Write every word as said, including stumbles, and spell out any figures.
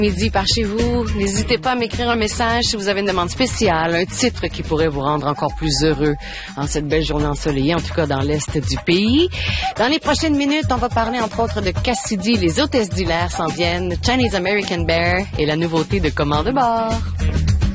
Midi par chez vous, n'hésitez pas à m'écrire un message si vous avez une demande spéciale, un titre qui pourrait vous rendre encore plus heureux en cette belle journée ensoleillée, en tout cas dans l'est du pays. Dans les prochaines minutes, on va parler entre autres de Cassidy, les hôtesses d'hilaire s'en viennent, Chinese American Bear et la nouveauté de Commande de bord.